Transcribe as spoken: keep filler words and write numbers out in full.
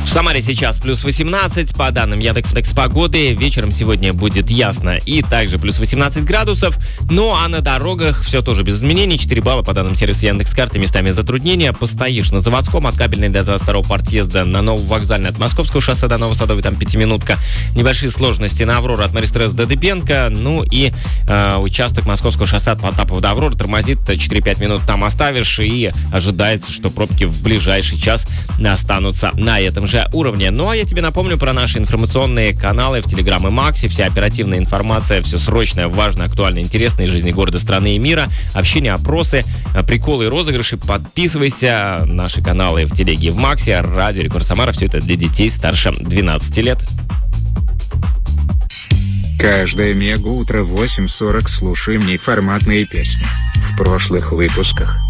В Самаре сейчас плюс восемнадцать, по данным Яндекс погоды, вечером сегодня будет ясно и также плюс восемнадцать градусов. Ну а на дорогах все тоже без изменений, четыре балла по данным сервиса Яндекс.Карты, местами затруднения. Постоишь на Заводском, от Кабельной до двадцать второго подъезда, на Нововокзальной от Московского шоссе до Новосадовой, там пятиминутка. Небольшие сложности на Аврору от Мористресс до Дыбенко. Ну и э, участок Московского шоссе от Потапова до Авроры тормозит, четыре-пять минут там оставишь, и ожидается, что пробки в ближайший час останутся на этом же уровне. Ну а я тебе напомню про наши информационные каналы в Телеграм и Максе. Вся оперативная информация, все срочное, важное, актуальное, интересное из жизни города, страны и мира. Общение, опросы, приколы и розыгрыши. Подписывайся. Наши каналы в Телеге и в Максе. Радио Рекорд Самара. Все это для детей старше двенадцати лет. Каждое мега утро в восемь сорок слушаем неформатные песни. В прошлых выпусках